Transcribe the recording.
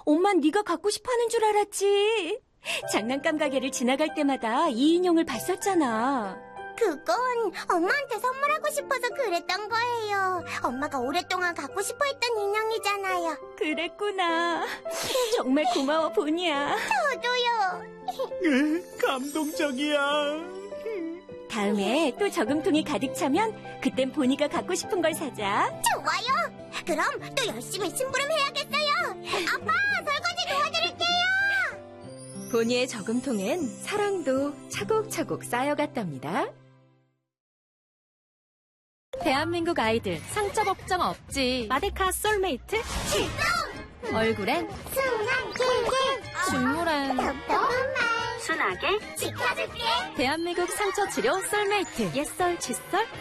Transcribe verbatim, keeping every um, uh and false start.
엄만 네가 갖고 싶어하는 줄 알았지. 장난감 가게를 지나갈 때마다 이 인형을 봤었잖아. 그건 엄마한테 선물하고 싶어서 그랬던 거예요. 엄마가 오랫동안 갖고 싶어 했던 인형이잖아요. 그랬구나. 정말 고마워, 보니야. 저도요. 감동적이야. 다음에 또 저금통이 가득 차면 그땐 보니가 갖고 싶은 걸 사자. 좋아요. 그럼 또 열심히 심부름해야겠어요. 아빠, 설거지 도와드릴게요. 보니의 저금통엔 사랑도 차곡차곡 쌓여갔답니다. 대한민국 아이들 상처 걱정 없지. 마데카 솔메이트 출동! 얼굴엔 순한 길게 중물엔 답답한 말 순하게 지켜줄게. 대한민국 상처 치료 솔메이트 옛설 칫솔